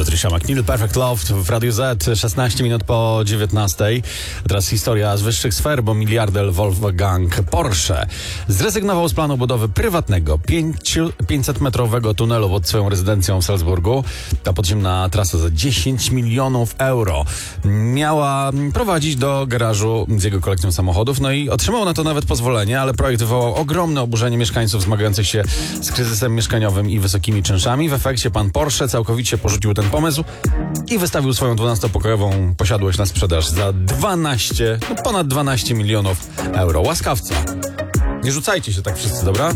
Patricia McNeil, Perfect Love w Radiu Z, 16 minut po 19. Teraz historia z wyższych sfer, bo miliarder Wolfgang Porsche zrezygnował z planu budowy prywatnego 500-metrowego tunelu pod swoją rezydencją w Salzburgu. Ta podziemna trasa za 10 milionów euro miała prowadzić do garażu z jego kolekcją samochodów, no i otrzymał na to nawet pozwolenie, ale projekt wywołał ogromne oburzenie mieszkańców zmagających się z kryzysem mieszkaniowym i wysokimi czynszami. W efekcie pan Porsche całkowicie porzucił ten pomysł i wystawił swoją 12-pokojową posiadłość na sprzedaż za ponad 12 milionów euro. Łaskawca. Nie rzucajcie się tak wszyscy, dobra?